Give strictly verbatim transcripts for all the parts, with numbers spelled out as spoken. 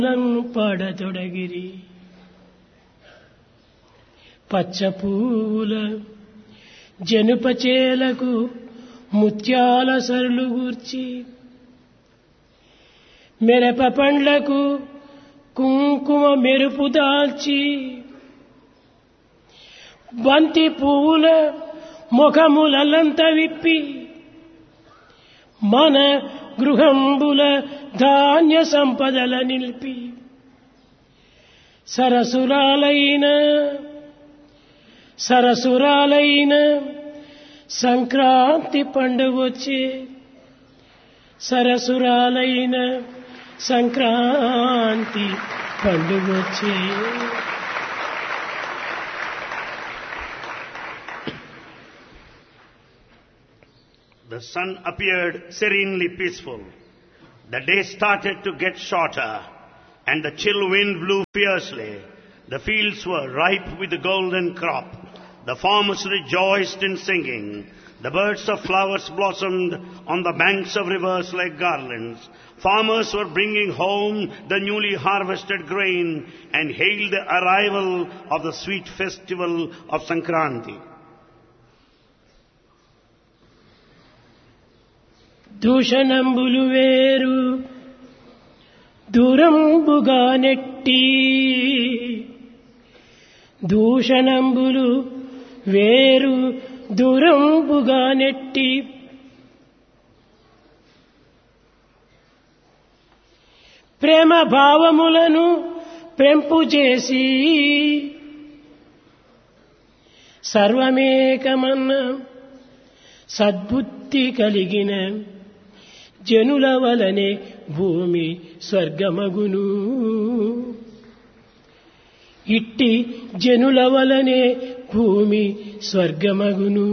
పాడతొడగిరి పచ్చపూల జనుపచేలకు ముత్యాల సరులు గూర్చి మెరప పండ్లకు కుంకుమ మెరుపు దాల్చి బంతి పువ్వుల ముఖములంత విప్పి మన గృహంబుల ధాన్య సంపదల నిలిపి సరసురాలైన సరసురాలైన Sankranti పండుగొచ్చే సరసురాలైన Sankranti పండుగొచ్చే. The sun appeared serenely peaceful. The day started to get shorter, and the chill wind blew fiercely. The fields were ripe with the golden crop. The farmers rejoiced in singing. The birds of flowers blossomed on the banks of rivers like garlands. Farmers were bringing home the newly harvested grain and hailed the arrival of the sweet festival of Sankranti. దూషణంబులు వేరు దూరంబుగా నెట్టి దూషణంబులు వేరు దూరంబుగా నెట్టి ప్రేమ భావములను పెంపు చేసి సర్వమేకమన్న సద్బుద్ధి కలిగిన జనుల వలనే భూమి స్వర్గమగును. ఇట్టి జనుల వలనే భూమి స్వర్గమగును.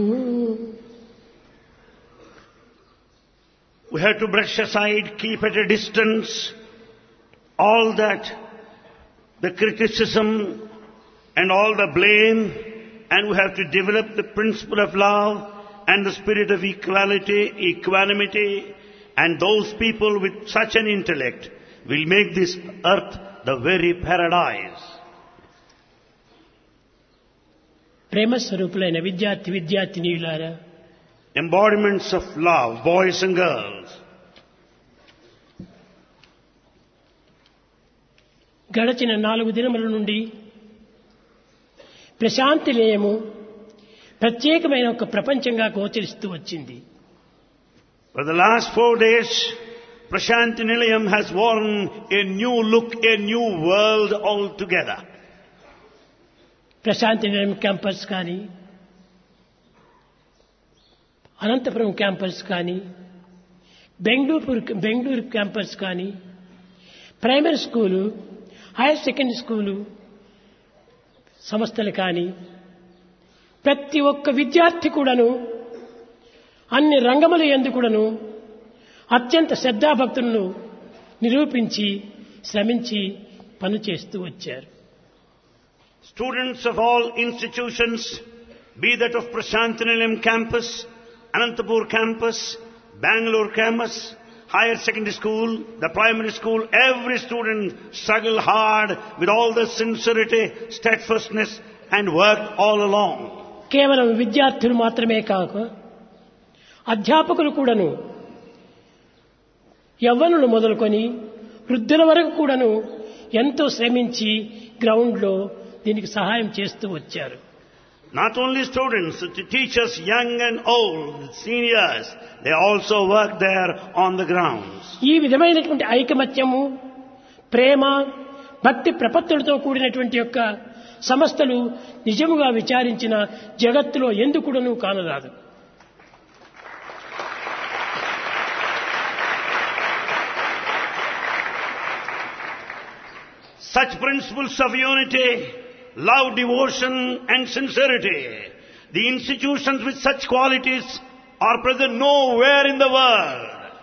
We have to brush aside, keep at a distance all that, the criticism and all the blame, and we have to develop the principle of love and the spirit of equality, equanimity, and those people with such an intellect will make this earth the very paradise. ప్రేమ స్వరూపులైన విద్యార్థి విద్యార్థినీయులారా, embodiments of love, boys and girls, గడచిన నాలుగు దినముల నుండి ప్రశాంతి నిలయము ప్రత్యేకమైన ఒక ప్రపంచంగా గోచరిస్తూ వచ్చింది. For the last four days, Prashanti Nilayam has worn a new look, a new world altogether. Prashanti నిలయం క్యాంపస్ కానీ, అనంతపురం క్యాంపస్ కానీ, బెంగళూరు బెంగళూరు క్యాంపస్ కానీ, primary school, higher secondary school సంస్థలు కానీ, ప్రతి ఒక్క విద్యార్థి కూడాను అన్ని రంగముల యందు కూడాను అత్యంత శ్రద్ధాభక్తులను నిరూపించి శ్రమించి పనిచేస్తూ వచ్చారు. Students of all institutions, be that of Prashanti Nilayam campus, Anantapur campus, Bangalore campus, higher secondary school, the primary school, every student struggled hard with all the sincerity, steadfastness and worked all along. కేవలం విద్యార్థులు మాత్రమే కాక అధ్యాపకులు కూడాను యవ్వనులు మొదలుకొని వృద్ధుల వరకు కూడాను ఎంతో శ్రమించి గ్రౌండ్లో దీనికి సహాయం చేస్తూ వచ్చారు. Not only students, the teachers, young and old, seniors, they also work there on the grounds. ఈ విధమైనటువంటి ఐకమత్యము, ప్రేమ, భక్తి ప్రపత్తులతో కూడినటువంటి యొక్క సంస్థలు నిజముగా విచారించిన జగత్తులో ఎందుకుడను కానరాదు. Such principles of unity, love, devotion and sincerity, the institutions with such qualities are present nowhere in the world.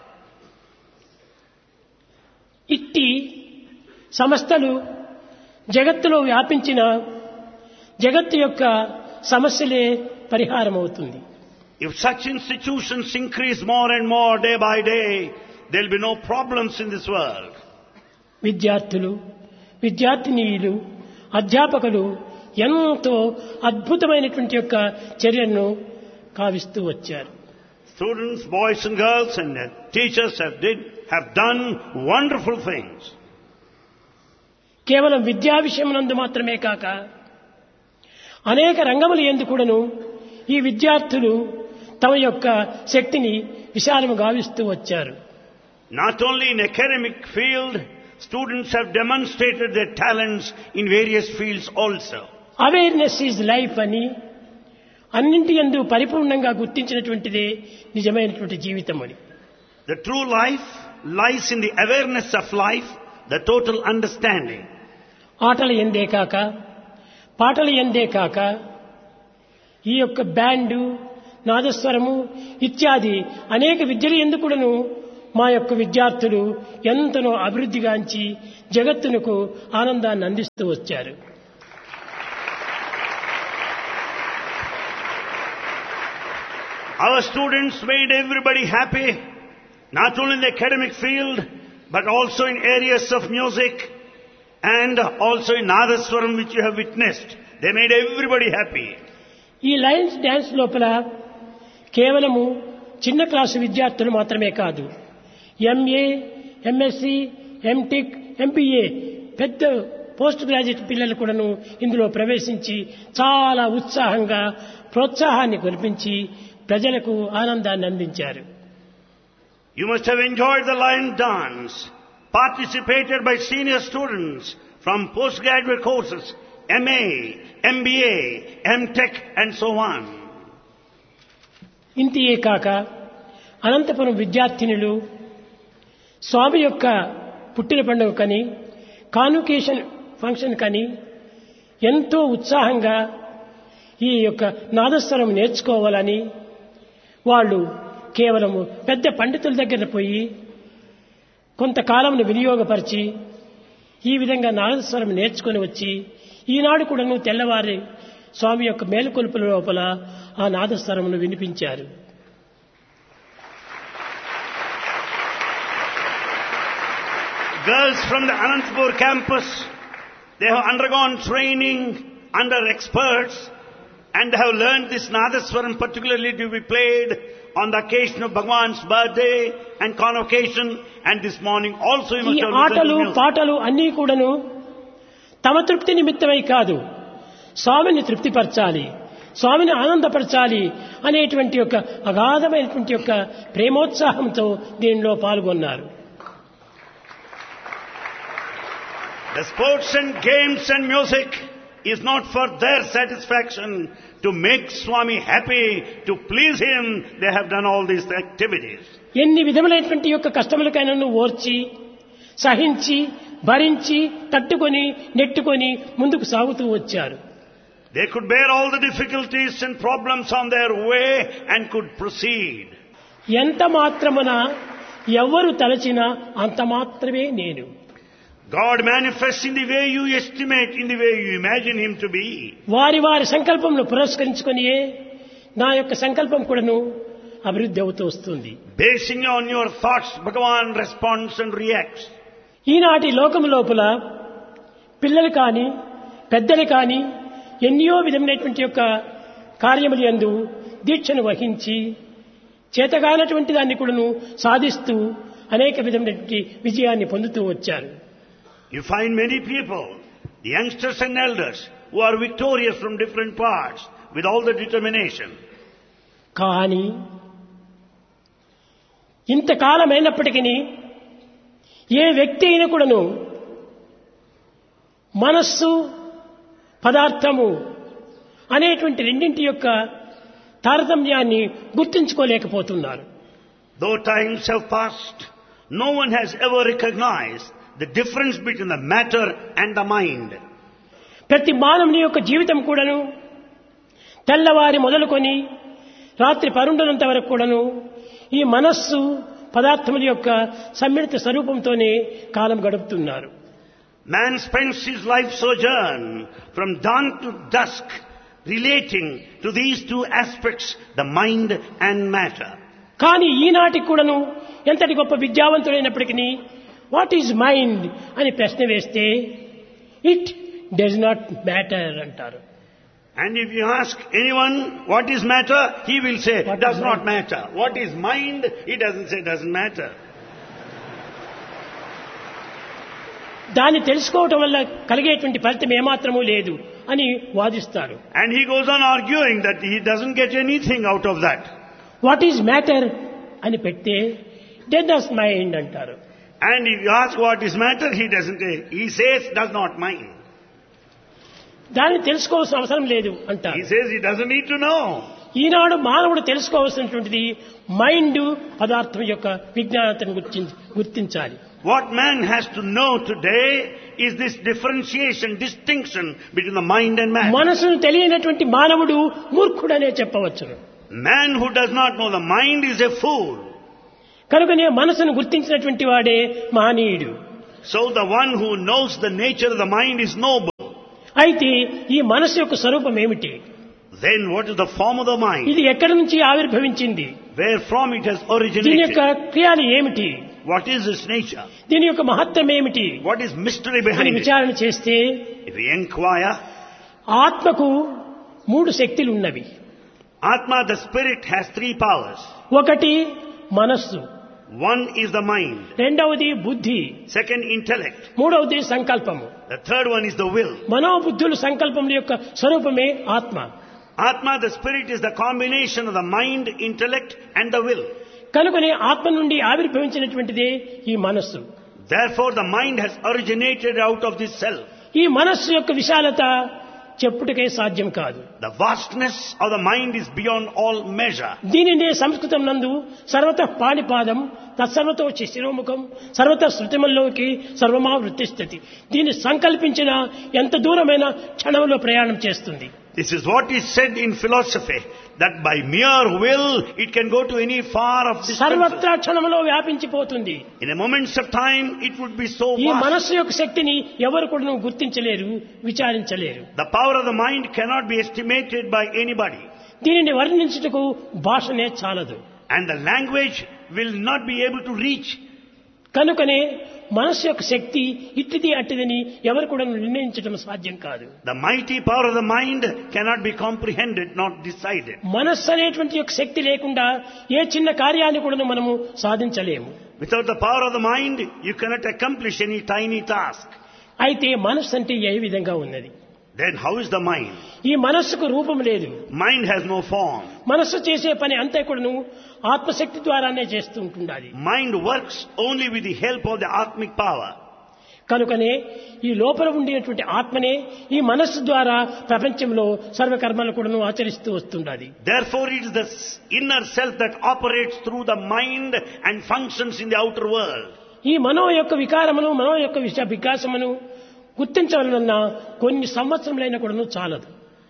ఇట్టి సంస్థలు జగత్తులో వ్యాపించిన జగత్తు యొక్క సమస్యలే పరిహారం అవుతుంది. If such institutions increase more and more day by day, there will be no problems in this world. విద్యార్థులు, విద్యార్థినీయులు, అధ్యాపకులు ఎంతో అద్భుతమైనటువంటి యొక్క చర్యను కావిస్తూ వచ్చారు. Students, boys and girls and teachers have did have done wonderful things. కేవలం విద్యా విషయమునందు మాత్రమే కాక అనేక రంగముల యందు కూడాను ఈ విద్యార్థులు తమ యొక్క శక్తిని విశాలము గావిస్తూ వచ్చారు. Not only in academic field, students have demonstrated their talents in various fields also. Awareness is life అని అన్నింటి యందు పరిపూర్ణంగా గుర్తించినటువంటిదే నిజమైనటువంటి జీవితం అని. The true life lies in the awareness of life, the total understanding. ఆటల యందే కాక, పాటల యందే కాక, ఈ యొక్క బ్యాండు, నాదస్వరము ఇత్యాది అనేక విద్యల యందు కూడాను మా యొక్క విద్యార్థులు ఎంతనో అభివృద్ధిగాంచి జగత్తునకు ఆనందాన్ని అందిస్తూ వచ్చారు. Our students made everybody happy, not only in the academic field, but also in areas of music and also in Nadaswaram, which you have witnessed. They made everybody happy. ఈ లయన్స్ డ్యాన్స్ లోపల కేవలము చిన్న class విద్యార్థులు మాత్రమే కాదు, MA, MSc, MTech, MBA పెద్ద post graduate పిల్లలు కూడాను ఇందులో ప్రవేశించి చాలా ఉత్సాహంగా ప్రోత్సాహాన్ని కల్పించి ప్రజలకు ఆనందాన్ని అందించారు. You must have enjoyed the lion dance, participated by senior students from postgraduate courses, M A, M B A, M Tech and so on. ఇంతియే కాక అనంతపురం విద్యార్థినులు స్వామి యొక్క పుట్టిన పండుగ కని, కాన్వకేషన్ ఫంక్షన్ కని ఎంతో ఉత్సాహంగా ఈ యొక్క నాదస్వరం నేర్చుకోవాలని వాళ్ళు కేవలము పెద్ద పండితుల దగ్గర పోయి కొంతకాలంను వినియోగపరిచి ఈ విధంగా నాదస్వరం నేర్చుకుని వచ్చి ఈనాడు కూడాను తెల్లవారి స్వామి యొక్క మేలుకొలుపుల లోపల ఆ నాదస్వరమును వినిపించారు. Girls from the Anantapur campus, they have undergone training under experts and have learned this Nadaswaram particularly to be played on the occasion of Bhagwan's birthday and convocation, and this morning also you must ఈ have listened ఆటలు to music. పాటలు అన్నీ కూడాను తమ తృప్తి నిమిత్తమై కాదు, స్వామిని తృప్తిపరచాలి, స్వామిని ఆనందపరచాలి అనేటువంటి యొక్క అగాధమైనటువంటి యొక్క ప్రేమోత్సాహంతో దీనిలో పాల్గొన్నారు. The sports and games and music is not for their satisfaction, to make Swami happy, to please him. They have done all these activities. ఎన్ని విధములైనటువంటి యొక్క కష్టములకైనా ఓర్చి సహించి భరించి తట్టుకొని నెట్టుకొని ముందుకు సాగుతూ వచ్చారు. They could bear all the difficulties and problems on their way and could proceed. ఎంత మాత్రమున ఎవరు తలచినా అంత మాత్రమే నేను. God manifests in the way you estimate, in the way you imagine him to be. వారి వారి సంకల్పంలో పురస్కరించుకొనియే నా యొక్క సంకల్పం కూడాను అభివృద్ధి అవుతూ వస్తుంది. Basing on your thoughts, Bhagavan responds and reacts. ఈనాటి లోకం లోపల పిల్లలు కానీ పెద్దలు కానీ ఎన్నో విధమైనటువంటి యొక్క కార్యములు యందు దీక్షను వహించి చేతగానటువంటి దాన్ని కూడాను సాధిస్తూ అనేక విధమైనటువంటి విజయాన్ని పొందుతూ వచ్చారు. You find many people, the youngsters and elders, who are victorious from different parts with all the determination. కానీ ఇంతకాలమైనప్పటికీ ఏ వ్యక్తి అయినా కూడాను మనస్సు పదార్థము అనేటువంటి రెండింటి యొక్క తారతమ్యాన్ని గుర్తించుకోలేకపోతున్నారు. Though times have passed, no one has ever recognized the difference between the matter and the mind. ప్రతి మానవుని యొక్క జీవితం కూడాను తెల్లవారి మొదలుకొని రాత్రి పరుండనంత వరకు కూడాను ఈ మనస్సు పదార్థముల యొక్క సమ్మిళిత స్వరూపంతోనే కాలం గడుపుతున్నారు. Man spends his life sojourn from dawn to dusk relating to these two aspects, the mind and matter. కానీ ఈనాటికి కూడాను ఎంతటి గొప్ప విద్యావంతుడైనప్పటికీ వాట్ ఈజ్ మైండ్ అని ప్రశ్న వేస్తే ఇట్ డస్ నాట్ మ్యాటర్ అంటారు. And if you ask anyone what is matter, he will say What does is not mind? matter. What is mind? He doesn't say doesn't matter. దాన్ని తెలుసుకోవటం వల్ల కలిగేటువంటి ఫలితం ఏమాత్రమూ లేదు అని వాదిస్తారు. And he goes on arguing that he doesn't get anything out of that. What is matter అని పెడితే డెడ్ డస్ మైండ్ అంటారు. And if you ask what is matter, he doesn't say. He says does not mind. దాన్ని తెలుసుకోవాల్సిన అవసరం లేదు అంటారు. He says he doesn't need to know. ఈనాడు మానవుడు తెలుసుకోవాల్సినటువంటిది mind పదార్థం యొక్క విజ్ఞానతను గుర్తించి గుర్తించాలి. What man has to know today is this differentiation, distinction between the mind and matter. మనసును తెలియనటువంటి మానవుడు మూర్ఖుడనే చెప్పవచ్చును. Man who does not know the mind is a fool. కనుకనే మనసును గుర్తించినటువంటి వాడే మహనీయుడు. So the one who knows the nature of the mind is noble. అయితే ఈ మనసు యొక్క స్వరూపం ఏమిటి? Then what is the form of the mind? ఇది ఎక్కడి నుంచి ఆవిర్భవించింది? Where from it has దీని యొక్క originated? క్రియాలు ఏమిటి? What is its nature? దీని యొక్క మహత్వం ఏమిటి What is mystery అని behind it? విచారణ చేస్తే If we inquire, ఆత్మకు మూడు శక్తులు ఉన్నవి. Atma, the spirit, has three powers. ఒకటి మనస్సు, One is the mind. రెండవది బుద్ధి, Second, intellect. మూడవది సంకల్పము. The third one is the will. మనోబుద్ధులు సంకల్పముల యొక్క స్వరూపమే ఆత్మ. Atma, the spirit, is the combination of the mind, intellect and the will. కనుకనే ఆత్మ నుండి ఆవిర్భవించినటువంటిదే ఈ మనస్సు. Therefore, the mind has originated out of this self. ఈ మనస్సు యొక్క విశాలత చెప్పుటకే సాధ్యం కాదు. The vastness of the mind is beyond all measure. దీనినే సంస్కృతం నందు సర్వత పాణిపాదం తత్సర్వతో శిరోముఖం సర్వత శృతిమల్లోకి సర్వమా వృత్తిస్థితి. దీన్ని సంకల్పించిన ఎంత దూరమైన క్షణంలో ప్రయాణం చేస్తుంది. This is what is said in philosophy, that by mere will it can go to any far of distances. సర్వత్రా క్షణంలో వ్యాపించిపోతుంది. In a moments of time it would be so ఈ vast. మనస్సు యొక్క శక్తిని ఎవరు కూడా గుర్తించలేరు, విచారించలేరు. The power of the mind cannot be estimated by anybody. దీనిని వర్ణించుటకు భాషనే చాలదు. And the language will not be able to reach. కనుకనే మనస్సు యొక్క శక్తి ఇట్టిది అట్టిదని ఎవరు కూడా నిర్ణయించడం సాధ్యం కాదు. The mighty power of the mind cannot be comprehended, not decided. మనస్సు అనేటువంటి యొక్క శక్తి లేకుండా ఏ చిన్న కార్యాన్ని కూడా మనము సాధించలేము. Without the power of the mind, you cannot accomplish any tiny task. అయితే మనస్సు అంటే ఏ విధంగా ఉన్నది? Then how is the mind? ఈ మనస్సుకు రూపం లేదు. Mind has no form. మనస్సు చేసే పని అంతా కూడాను ఆత్మశక్తి ద్వారానే చేస్తూ ఉంటుండాలి. Mind works only with the help of the Atmic power. కనుకనే ఈ లోపల ఉండేటువంటి ఆత్మనే ఈ మనస్సు ద్వారా ప్రపంచంలో సర్వకర్మలు కూడాను ఆచరిస్తూ వస్తుండాలి. Therefore it is the inner self that operates through the mind and functions in the outer world. ఈ మనో యొక్క వికారమును మనో యొక్క విష వికాసమును గుర్తించవలనన్నా కొన్ని సంవత్సరములైనా కూడాను చాలదు.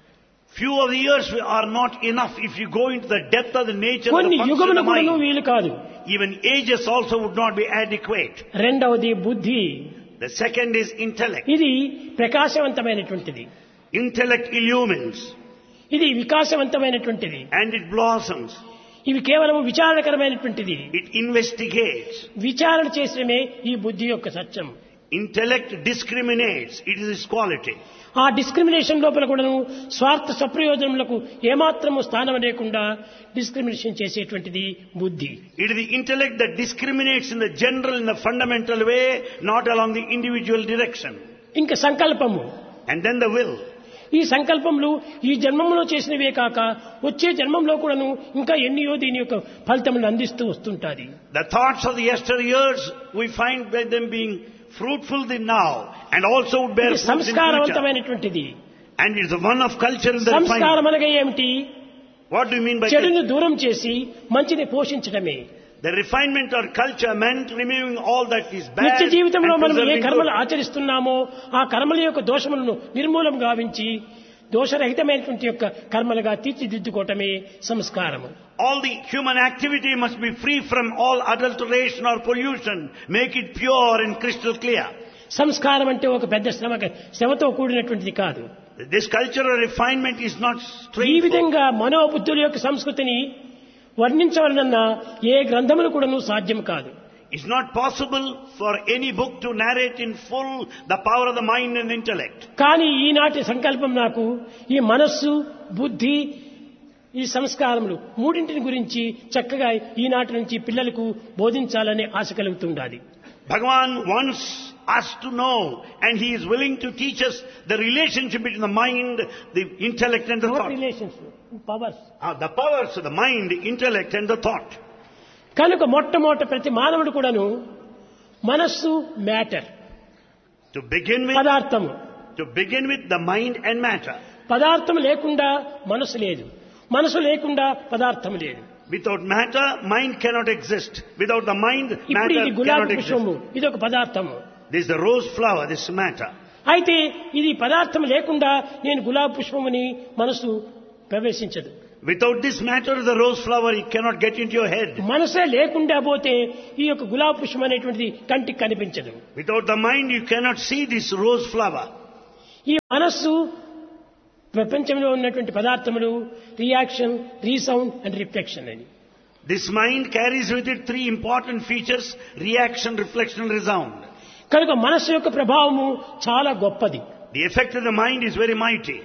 Few of the years are not enough if you go into the depth of the nature of కొన్ని the function of యుగములు the కూడాను mind. వీలు కాదు. Even ages also would not be adequate. రెండవది బుద్ధి. The second is intellect. ఇది ప్రకాశవంతమైనటువంటిది. Intellect illumines ఇది వికాసవంతమైనటువంటిది. and it blossoms. ఇవి కేవలం విచారణకరమైనటువంటిది. It investigates. విచారణ చేసడమే ఈ బుద్ధి యొక్క సత్యం. Intellect discriminates. It is its quality. ఆ డిస్క్రిమినేషన్ లోపల కూడాను స్వార్థ స్వప్రయోజనములకు ఏమాత్రము స్థానం లేకుండా డిస్క్రిమినేషన్ చేసేటువంటిది బుద్ధి. It is the intellect that discriminates in the general, in the fundamental way, not along the individual direction. ఇంకా సంకల్పము. And then the will. ఈ సంకల్పములు ఈ జన్మంలో చేసినవే కాక వచ్చే జన్మంలో కూడాను ఇంకా ఎన్నియో దీని యొక్క ఫలితములను అందిస్తూ వస్తుంటాది. The thoughts of the yesteryears, we find by them being fruitful in now and also would bear ఇది fruits in future. సంస్కారవంతమైనటువంటిది. And it's the one of culture in the సంస్కారం refinement. అనగా ఏమిటి? What do you mean by చెడును that? దూరం చేసి మంచిని పోషించడమే. The refinement or culture meant removing all that is bad నిత్య జీవితంలో and మనం ఏ preserving కర్మలు good. ఆచరిస్తున్నామో ఆ కర్మల యొక్క దోషములను నిర్మూలం గావించి దోషరహితమైనటువంటి యొక్క కర్మలుగా తీర్చిదిద్దుకోవటమే సంస్కారము. All the human activity must be free from all adulteration or pollution. Make it pure and crystal clear. సంస్కారం అంటే ఒక పెద్ద శ్రమ శ్రమతో కూడినటువంటిది కాదు. This cultural refinement is not ఈ straightforward. విధంగా మనోబుద్ధుల యొక్క సంస్కృతిని వర్ణించవలనన్నా ఏ గ్రంథములు కూడాను సాధ్యం కాదు. It's not possible for any book to narrate in full the power of the mind and intellect. కానీ ఈనాటి సంకల్పం నాకు ఈ మనస్సు బుద్ధి ఈ సంస్కారములు మూడింటిని గురించి చక్కగా ఈనాటి నుంచి పిల్లలకు బోధించాలనే ఆశ కలుగుతుండాలి. Bhagavan wants us to know, and he is willing to teach us the relationship between the mind, the intellect and the thought. Relations powers Ah, the powers of the mind, intellect and the thought. కనుక మొట్టమొదట ప్రతి మానవుడు కూడాను మనస్సు matter To begin with, పదార్థము. to begin with the mind and matter. పదార్థం లేకుండా మనసు లేదు, మనసు లేకుండా పదార్థం లేదు. Without matter, mind cannot exist. Without the mind, ఇప్పుడు matter ఇది గులాబీ cannot పుష్పము, exist. ఇది ఒక పదార్థము. This is the rose flower, this is matter. అయితే ఇది పదార్థం లేకుండా నేను గులాబీ పుష్పముని మనసు ప్రవేశించదు. Without this matter, the rose flower, it cannot get into your head. మనసే లేకుండా పోతే ఈ యొక్క గులాబీ పుష్పం అనేటువంటిది కంటికి కనిపించదు. Without the mind, you cannot see this rose flower. ఈ మనస్సు ప్రపంచంలో ఉన్నటువంటి పదార్థములు రియాక్షన్, రీసౌండ్ అండ్ రిఫ్లెక్షన్ అని. This mind carries with it three important features: reaction, reflection and resound. కనుక మనస్సు యొక్క ప్రభావము చాలా గొప్పది. The effect of the mind is very mighty.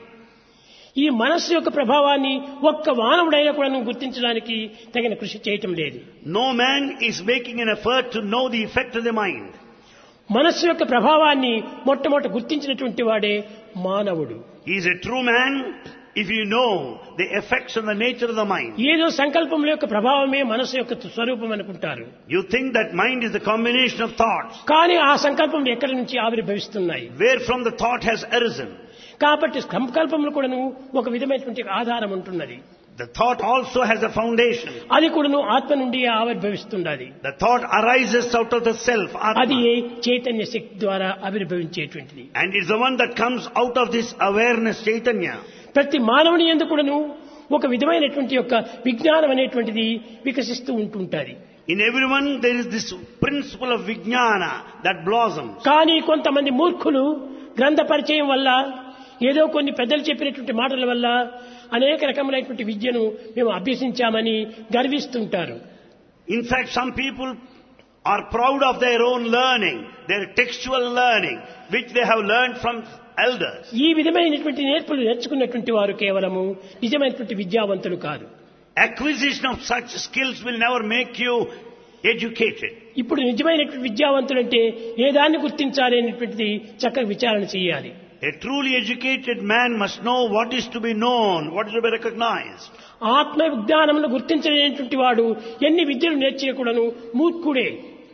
ఈ మనస్సు యొక్క ప్రభావాన్ని ఒక్క మానవుడైనా కూడా గుర్తించడానికి తగిన కృషి చేయటం లేదు. No man is making an effort to know the effect of the mind. మనస్సు యొక్క ప్రభావాన్ని మొట్టమొదట గుర్తించినటువంటి వాడే మానవుడు. He is a true man if you know the effects and the nature of the mind. ఏదో సంకల్పముల యొక్క ప్రభావమే మనస్సు యొక్క స్వరూపం అనుకుంటారు. You think that mind is the combination of thoughts. కానీ ఆ సంకల్పములు ఎక్కడి నుంచి ఆవిర్భవిస్తున్నాయి? Where from the thought has arisen. కాబట్టి సంకల్పములు కూడాను ఒక విధమైనటువంటి ఆధారం ఉంటున్నది. The thought also has a foundation. అది కూడాను ఆత్మ నుండి ఆవిర్భవిస్తున్నది. The thought arises out of the self, అది Atma. చైతన్య శక్తి ద్వారా ఆవిర్భవించేటువంటిది. And it's the one that comes out of this awareness, Chaitanya. ప్రతి మానవుని యందు కూడాను ఒక విధమైనటువంటి యొక్క విజ్ఞానం అనేటువంటిది వికసిస్తూ ఉంటుంటది. In everyone there is this principle of Vijnana that blossoms. కానీ కొంతమంది మూర్ఖులు గ్రంథ పరిచయం వల్ల ఏదో కొన్ని పెద్దలు చెప్పినటువంటి మాటల వల్ల అనేక రకములైనటువంటి విద్యను మేము అభ్యసించామని గర్విస్తుంటారు. In fact, some people are proud of their own learning, their textual learning, which they have learned from elders. ఈ విధమైనటువంటి నేర్పులు నేర్చుకున్నటువంటి వారు కేవలము నిజమైనటువంటి విద్యావంతులు కాదు. Acquisition of such skills will never make you educated. ఇప్పుడు నిజమైనటువంటి విద్యావంతులు అంటే ఏ దాన్ని గుర్తించాలి అనేటువంటిది చక్కగా విచారణ చేయాలి. A truly educated man must know what is to be known, what is to be recognized. ఆత్మ విజ్ఞానమును గుర్తించలేనటువంటి వాడు ఎన్ని విద్యలు నేర్చేయకూడను మూర్ఖుడే.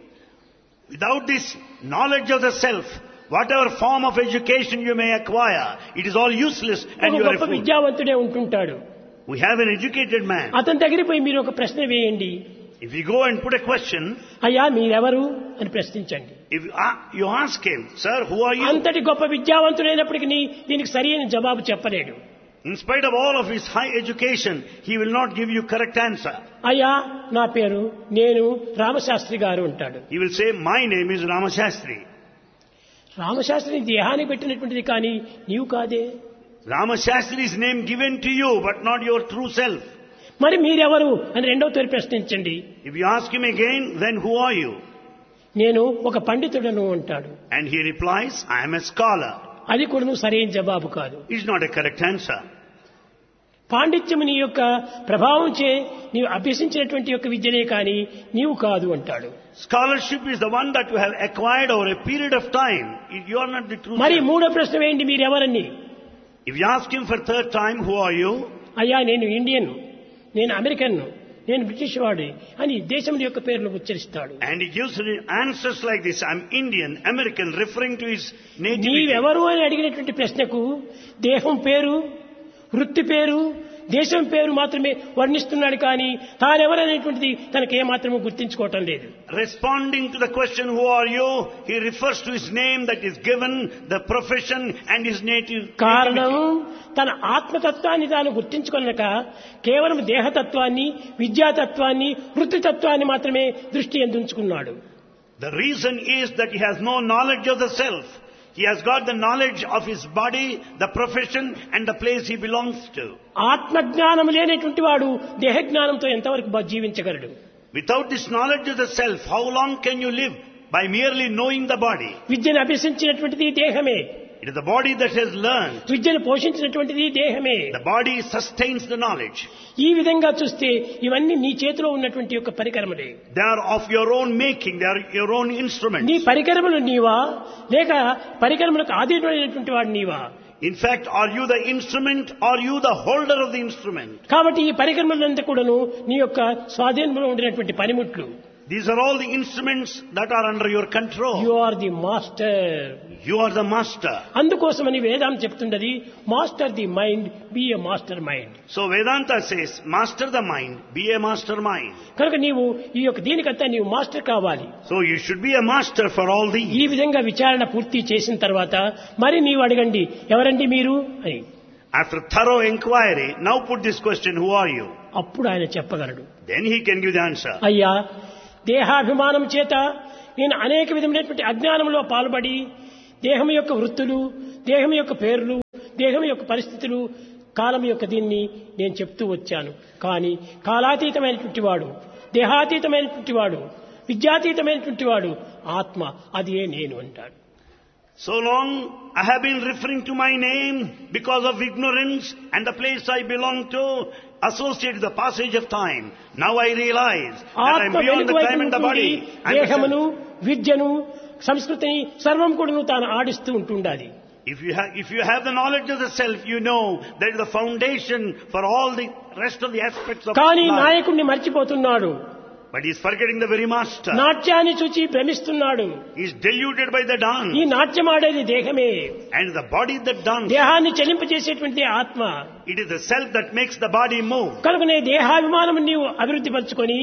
Without this knowledge of the self, whatever form of education you may acquire, it is all useless and ఒక you are a గొప్ప fool. విద్యావంతుడే ఉంటుంటాడు. We have an educated man. అతని దగ్గరికి పోయి మీరు ఒక ప్రశ్న వేయండి. If you go and put a question, అయ్యా మీరెవరు అని ప్రశ్నించండి. if you a- you ask him, sir, who are you? అంతటి గొప్ప విద్యావంతుడైనప్పటికీ దీనికి సరైన జవాబు చెప్పలేడు. In spite of all of his high education, he will not give you correct answer. అయ్యా నా పేరు నేను రామశాస్త్రి గారు అంటాడు. He will say, my name is Ramashastri. రామశాస్త్రిని దేహానికి పెట్టినటువంటిది కానీ నీవు కాదే. Ramashastri is name given to you, but not your true self. మరి మీరెవరు అని రెండవ తోరి ప్రశ్నించండి. If you ask him again, then who are you? నేను ఒక పండితుడను అంటాడు. And he replies, I am a scholar. అది కూడా సరైన జవాబు కాదు. It's not a correct answer. పాండిత్యము నీ యొక్క ప్రభావం చే నీవు అభ్యసించినటువంటి యొక్క విద్యనే కానీ నీవు కాదు అంటాడు. Scholarship is the one that you have acquired over a period of time. You are not the true మరి self. మూడో ప్రశ్న వేయండి మీరెవరని. If you ask him for third time, who are you? అయ్యా నేను ఇండియన్, నేను అమెరికన్, నేను British వాడి అని దేశం యొక్క పేర్లు ఉచ్చరిస్తాడు. And he gives answers like this, I'm Indian, American, referring to his nativity. నీవెవరు అని అడిగినటువంటి ప్రశ్నకు దేహం పేరు, వృత్తి పేరు, దేశం పేరు మాత్రమే వర్ణిస్తున్నాడు కానీ తానెవరనేటువంటిది తనకు ఏమాత్రమూ గుర్తించుకోవటం లేదు. Responding to the question, who are you? He refers to his name that is given, the profession and his native. కారణం తన ఆత్మతత్వాన్ని తాను గుర్తించుకొనక కేవలం దేహతత్వాన్ని, విద్యాతత్వాన్ని, వృత్తితత్వాన్ని మాత్రమే దృష్టి ఎందుంచుకున్నాడు. The reason is that he has no knowledge of the self. He has got the knowledge of his body, the profession and the place he belongs to. ఆత్మజ్ఞానం లేనటువంటి వాడు దేహజ్ఞానంతో ఎంతవరకు బ- జీవించగలడు? Without this knowledge of the self, how long can you live? By merely knowing the body. విద్యను అభ్యసించినటువంటిది దేహమే. It is the body that has learned. విద్యను పోషించినటువంటిది దేహమే. The body sustains the knowledge. ఈ విధంగా చూస్తే ఇవన్నీ నీ చేతిలో ఉన్నటువంటి యొక్క పరికరములే. They are of your own making. They are your own instruments. నీ పరికరములు నీవా లేక పరికరములకు ఆధీనమైనటువంటి వాడు నీవా? In fact, are you the instrument or you the holder of the instrument? కాబట్టి ఈ పరికరములంతా కూడాను నీ యొక్క స్వాధీనంలో ఉండినటువంటి పనిముట్లు. These are all the instruments that are under your control. You are the master. You are the master. అందుకోసమని వేదాంతం చెప్తున్నది master the mind, B A master mind. So Vedanta says, master the mind, be a master mind. కనుక నీవు ఈ యొక్క దీనికంతా నీవు master కావాలి. So you should be a master for all these. ఈ విధంగా విచారణ పూర్తి చేసిన తర్వాత మరి నీవు అడగండి ఎవరండి మీరు అని. After thorough inquiry, now put this question, who are you? అప్పుడు ఆయన చెప్పగలడు. Then he can give the answer. అయ్యా, దేహాభిమానం చేత నేను అనేక విధమైనటువంటి అజ్ఞానంలో పాల్పడి దేహం యొక్క వృత్తులు, దేహం యొక్క పేర్లు, దేహం యొక్క పరిస్థితులు, కాలం యొక్క దీన్ని నేను చెప్తూ వచ్చాను. కానీ కాలాతీతమైనటువంటి వాడు, దేహాతీతమైనటువంటి వాడు, విద్యాతీతమైనటువంటి వాడు ఆత్మ, అదే నేను అంటాడు. So long I have been referring to my name because of ignorance and the place I belong to, associated with the passage of time. Now I realize that I am beyond the time and the body. దేహమును, విద్యను, సంస్కృతిని సర్వం కూడాను తాను ఆడిస్తూ ఉంటుండాలి. If you have, if you have the knowledge of the self, you know that is the foundation for all the rest of the aspects of life. కానీ నాయకుడిని మర్చిపోతున్నాడు. But he is forgetting the very master. నాట్యాన్ని చూచి భ్రమిస్తున్నాడు. He is deluded by the dance. ఈ నాట్యం ఆడేది దేహమే. And the body that dance. దేహాన్ని చెలింపజేసేటువంటి ఆత్మ. It is the self that makes the body move. కనుకనే దేహాభిమానం నీవు అభివృద్ధి పరచుకొని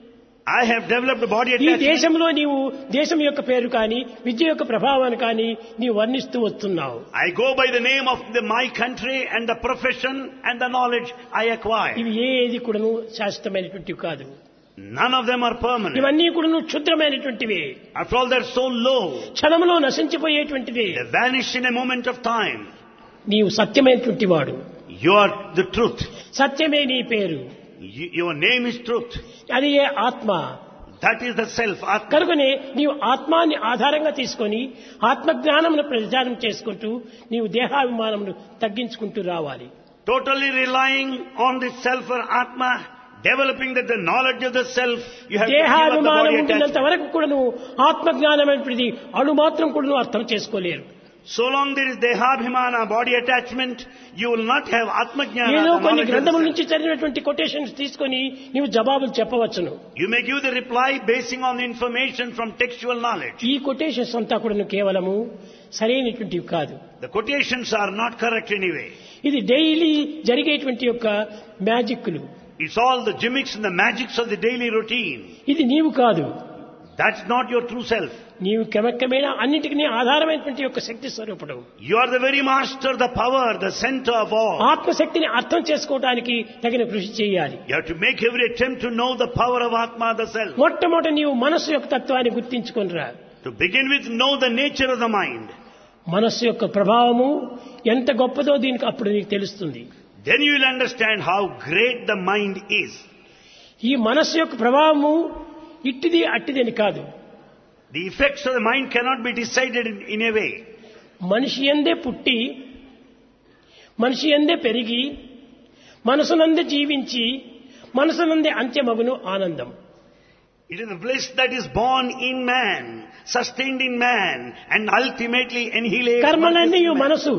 I have developed a body ఈ attachment. దేశంలో నీవు దేశం యొక్క పేరు కానీ విద్య యొక్క ప్రభావాన్ని కానీ నీవు వర్ణిస్తూ వస్తున్నావు. I go by the name of the, my country and the profession and the knowledge I acquire. ఇవి ఏది కూడాను శాశ్వతమైనటువంటివి కాదు. None of them are permanent. ఇవన్నీ కూడాను క్షుద్రమైనటువంటివి. After all, they're so low. క్షణంలో నశించిపోయేటువంటివి. They vanish in a moment of time. నీవు సత్యమైనటువంటి వాడు. You are the truth. సత్యమే నీ పేరు. You, your name is truth. అది ఏ ఆత్మ. That is the self. Atma. కనుకనే నీవు ఆత్మాన్ని ఆధారంగా తీసుకొని ఆత్మజ్ఞానమును ప్రచారం చేసుకుంటూ నీవు దేహాభిమానమును తగ్గించుకుంటూ రావాలి. Totally relying on the self or Atma, developing that the knowledge of the self, you have to give up the దేహాభిమానం body ఉంటున్నంత attachment. వరకు కూడా నువ్వు ఆత్మజ్ఞానమైనది అణు మాత్రం కూడా నువ్వు అర్థం చేసుకోలేరు. So long there is Dehabhimana, body attachment, you will not have Atma Jnana. ఏదో the కొన్ని knowledge of గ్రంథముల the నుంచి self. చదివినటువంటి కొటేషన్స్ తీసుకొని నీవు జవాబులు చెప్పవచ్చును. You may give the reply basing on the information from textual knowledge. ఈ quotations అంతా కూడా కేవలము సరైనటువంటివి కాదు. The quotations are not correct anyway. ఇది డైలీ జరిగేటువంటి యొక్క మ్యాజిక్లు. It's all the gimmicks and the magics of the daily routine. ఇది నీవు కాదు. That's not your true self. నీవు క్రమక్రమేణా అన్నిటికీ ఆధారమైనటువంటి యొక్క శక్తి స్వరూపుడు. You are the very master, the power, the center of all. ఆత్మశక్తిని అర్థం చేసుకోవడానికి తగిన కృషి చేయాలి. You have to make every attempt to know the power of Atma, the self. మొట్టమొదట నీవు మనస్సు యొక్క తత్వాన్ని గుర్తించుకొనిరా. To begin with, know the nature of the mind. మనస్సు యొక్క ప్రభావము ఎంత గొప్పదో దీనికి అప్పుడు నీకు తెలుస్తుంది. Then you will understand how great the mind is. ఈ మనస్సు యొక్క ప్రభావము ఇట్టిది అట్టిది అని కాదు. The effects of the mind cannot be decided in, in a way. మనిషి యందే పుట్టి మనిషి యందే పెరిగి మనసునందే జీవించి మనసునందే అంత్యమగును ఆనందం. It is the bliss that is born in man, sustained in man, and ultimately annihilates. కర్మలన్నీ మనసు.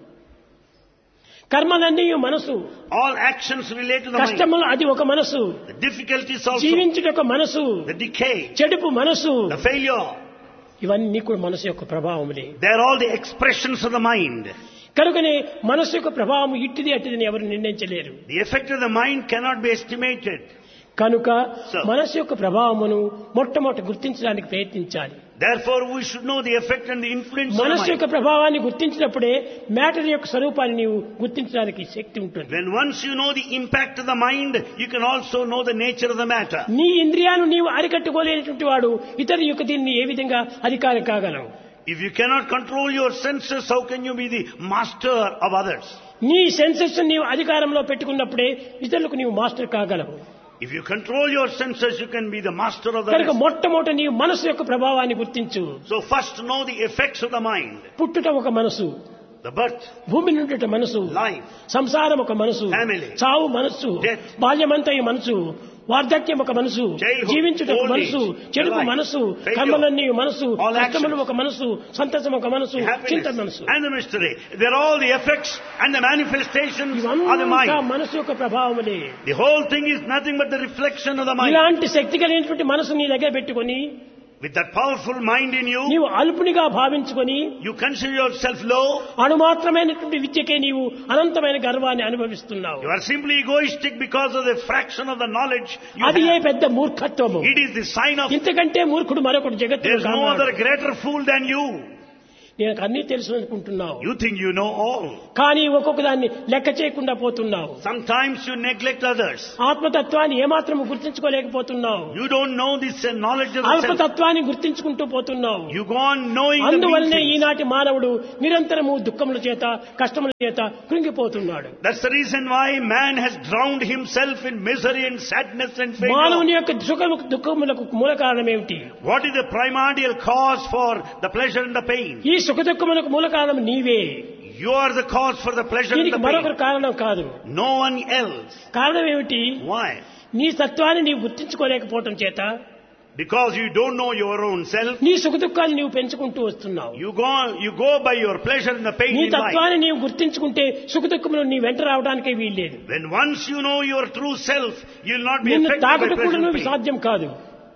కర్మలన్నీ మనసు. All actions relate to the mind. కష్టములు అది ఒక మనసు. The difficulties also. జీవించుట ఒక మనసు. The decay. చెడుపు మనసు. The failure. ఇవన్నీ కూడా మనసు యొక్క ప్రభావములే. They are all the expressions of the mind. కనుకనే మనసు యొక్క ప్రభావం ఇట్టిది అట్టిదని ఎవరు నిర్ణయించలేరు. The effect of the mind cannot be estimated. కనుక So, మనసు యొక్క ప్రభావమును మొట్టమొదట గుర్తించడానికి ప్రయత్నించాలి. Therefore, we should know the effect and the influence of the మనసు mind. యొక్క ప్రభావాన్ని గుర్తించినప్పుడే మ్యాటర్ యొక్క స్వరూపాన్ని నీవు గుర్తించడానికి శక్తి ఉంటుంది. When once you know the impact of the mind, you can also know the nature of the matter. నీ ఇంద్రియాలను నీవు అరికట్టుకోలేనటువంటి వాడు ఇతరుల యొక్క దీన్ని ఏ విధంగా అధికారి కాగలవు? If you cannot control your senses, how can you be the master of others? నీ సెన్సెస్ నీవు అధికారంలో పెట్టుకున్నప్పుడే ఇతరులకు నీవు master కాగలవు. If you control your senses, you can be the master of the కనుక rest. మొట్టమొదట నీ మనసు యొక్క ప్రభావాన్ని గుర్తించు. So first know the effects of the mind. పుట్టుట ఒక మనసు, The birth, భూమి నుండి మనసు, life, సంసారం ఒక మనసు, Family. చావు మనసు, Death. బాల్యమంతయు మనసు, వార్ధక్యం ఒక మనసు, Childhood, జీవించుట ఒక old మనసు, age, చెడుకు life, మనసు, failure, కర్మలన్నీ మనసు, all కష్టములు actions, ఒక మనసు, సంతసం ఒక మనసు, చింత happiness, మనసు. and the mystery. They're all the effects and the manifestations of the ఇవంతా mind. మనసు యొక్క ప్రభావములే. The whole thing is nothing but the reflection of the mind. ఇలాంటి శక్తి కలిగినటువంటి మనసు నీ దగ్గర పెట్టుకొని With that powerful mind in you, నీవు అల్పునిగా భావించుకొని you consider yourself low. అణుమాత్రమైనటువంటి విద్యకే నీవు అనంతమైన గర్వాన్ని అనుభవిస్తున్నావు. You are simply egoistic because of the fraction of the knowledge you అది ఏ have. పెద్ద మూర్ఖత్వము. It is the sign of ఇంతకంటే మూర్ఖుడు మరొకడు జగత్తులో there's no కాదు. other greater fool than you. నేను అన్నీ తెలుసు అనుకుంటున్నావు, You think you know all. కానీ ఒక్కొక్క దాన్ని లెక్క చేయకుండా పోతున్నావు. Sometimes you neglect others. ఆత్మతత్వాన్ని ఏమాత్రం గుర్తించుకోలేకపోతున్నావు. You don't know this uh, knowledge of the self. అల్పతత్వాన్ని గుర్తించుకుంటూ పోతున్నావు. You go on knowing the mean అందువల్లనే things. ఈనాటి మానవుడు నిరంతరము దుఃఖముల చేత కష్టముల చేత కృంగిపోతున్నాడు. That's the reason why man has drowned himself in misery and sadness and మానవుని failure. యొక్క సుఖము దుఃఖములకు మూల కారణం ఏమిటి? What is the primordial cause for the pleasure and the pain? ఈ సుఖ దుఃఖములకు మూల కారణం నీవే. You are the cause for the pleasure and దీనికి the మరొకరు pain. కారణం కాదు. No one else. కారణం ఏమిటి? Why? నీ సత్వాన్ని నీవు గుర్తించుకోలేకపోవటం చేత Because you don't know your own self. నీ సుఖ దుఃఖాన్ని నీవు పెంచుకుంటూ వస్తున్నావు. You go, you go by your pleasure and the pain నీ in life. తత్వాన్ని నీవు గుర్తించుకుంటే సుఖ దుఃఖములు నీ వెంట రావడానికే వీల్లేదు. When once you know your true self, you will not be నిన్ను affected by తాకుట pleasure కూడా and నువ్వు pain. సాధ్యం కాదు.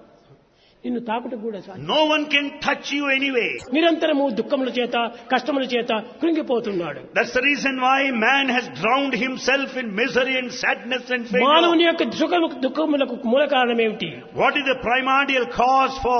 నిన్ను తాకుట కూడా సాధ్యం. No one can touch you anyway. నిరంతరము దుఃఖముల చేత కష్టముల చేత కృంగిపోతున్నాడు. That's the reason why man has drowned himself in misery and sadness and failure. మానవుని యొక్క సుఖ దుఃఖములకు మూల కారణం ఏమిటి? What is the primordial cause for